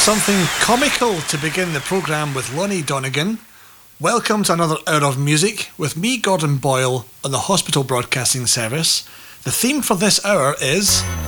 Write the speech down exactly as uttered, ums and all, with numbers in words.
Something comical to begin the programme with Lonnie Donegan. Welcome to another hour of music with me, Gordon Boyle, on the Hospital Broadcasting Service. The theme for this hour is